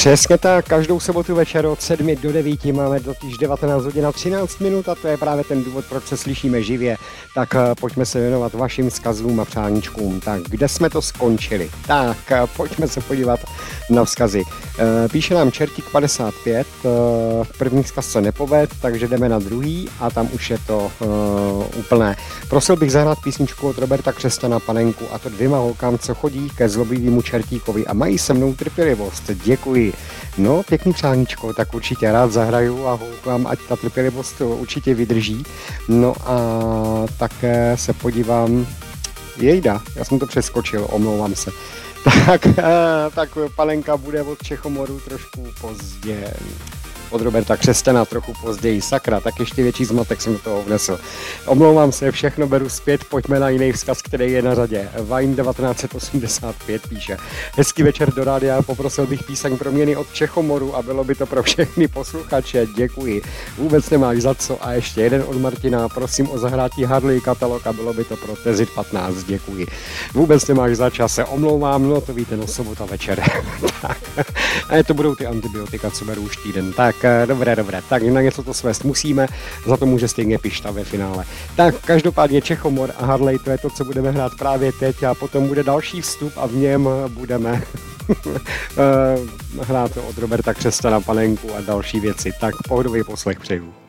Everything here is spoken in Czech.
Přesně tak, každou sobotu večer od 7 do 9 máme totiž 19 hodin a 13 minut a to je právě ten důvod, proč se slyšíme živě. Tak pojďme se věnovat vašim vzkazům a přáníčkům. Tak kde jsme to skončili? Tak pojďme se podívat na vzkazy. Píše nám Čertík 55, první vzkaz se nepoved, takže jdeme na druhý a tam už je to úplné. Prosil bych zahrát písničku od Roberta Křestana Panenku, a to 2 holkám, co chodí ke zlobivému Čertíkovi a mají se mnou trpělivost. Děkuji. No, pěkný přáníčko, tak určitě rád zahraju a holkám, ať ta trpělivost určitě vydrží. No a také se podívám, jejda, já jsem to přeskočil, omlouvám se. Tak Panenka bude od Čechomoru trošku pozdě. Od Roberta Křestena trochu později, sakra, tak ještě větší zmatek jsem do toho vnesl. Omlouvám se, všechno beru zpět, pojďme na jiný vzkaz, který je na řadě. Vine 1985 píše: hezký večer do rádia, poprosil bych píseň Proměny od Čechomoru a bylo by to pro všechny posluchače, děkuji. Vůbec nemáš za co a ještě jeden od Martina, prosím o zahrátí Harley katalog a bylo by to pro Tezit 15, děkuji. Vůbec nemáš za čas, se omlouvám, no to víte, no sobota večer. Tak. A to budou ty antibiotika, co beru už týden. Tak, dobré, tak na něco to svést musíme, za to může stejně Pišta ve finále. Tak každopádně Čechomor a Harley, to je to, co budeme hrát právě teď a potom bude další vstup a v něm budeme hrát od Roberta Křestana Panenku a další věci. Tak pohodový poslech přeju.